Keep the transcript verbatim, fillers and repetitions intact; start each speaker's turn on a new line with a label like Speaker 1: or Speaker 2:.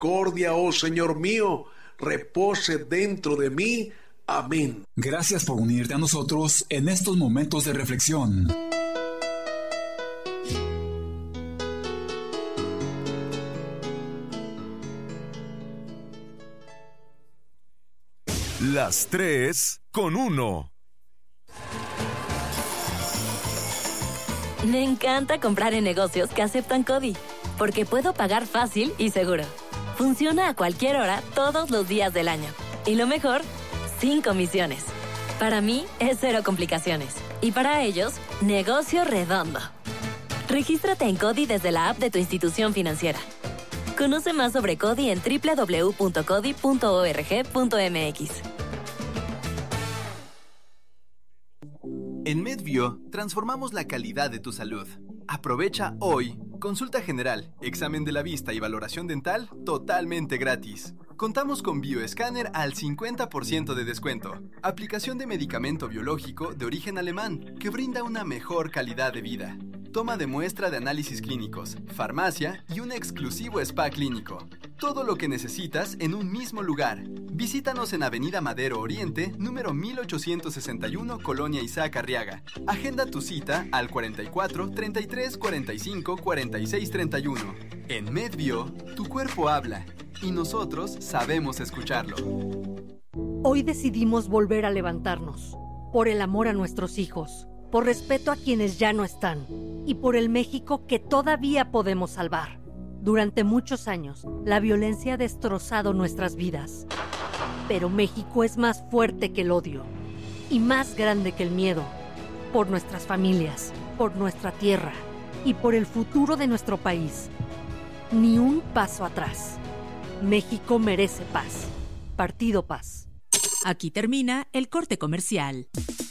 Speaker 1: misericordia, oh Señor mío, repose dentro de mí. Amén.
Speaker 2: Gracias por unirte a nosotros en estos momentos de reflexión.
Speaker 3: Las tres con uno.
Speaker 4: Me encanta comprar en negocios que aceptan CODI, porque puedo pagar fácil y seguro. Funciona a cualquier hora, todos los días del año. Y lo mejor, sin comisiones. Para mí, es cero complicaciones. Y para ellos, negocio redondo. Regístrate en CODI desde la app de tu institución financiera. Conoce más sobre CODI en doble u doble u doble u punto codi punto org punto m x.
Speaker 5: En MedBio, transformamos la calidad de tu salud. Aprovecha hoy consulta general, examen de la vista y valoración dental totalmente gratis. Contamos con Bioescáner al cincuenta por ciento de descuento. Aplicación de medicamento biológico de origen alemán que brinda una mejor calidad de vida. Toma de muestra de análisis clínicos, farmacia y un exclusivo spa clínico. Todo lo que necesitas en un mismo lugar. Visítanos en Avenida Madero Oriente, número mil ochocientos sesenta y uno, Colonia Isaac Arriaga. Agenda tu cita al cuarenta y cuatro, treinta y tres, cuarenta y cinco, cuarenta y seis, treinta y uno. En MedBio, tu cuerpo habla y nosotros sabemos escucharlo.
Speaker 6: Hoy decidimos volver a levantarnos, por el amor a nuestros hijos, por respeto a quienes ya no están y por el México que todavía podemos salvar. Durante muchos años, la violencia ha destrozado nuestras vidas. Pero México es más fuerte que el odio y más grande que el miedo. Por nuestras familias, por nuestra tierra y por el futuro de nuestro país. Ni un paso atrás. México merece paz. Partido Paz.
Speaker 7: Aquí termina el corte comercial.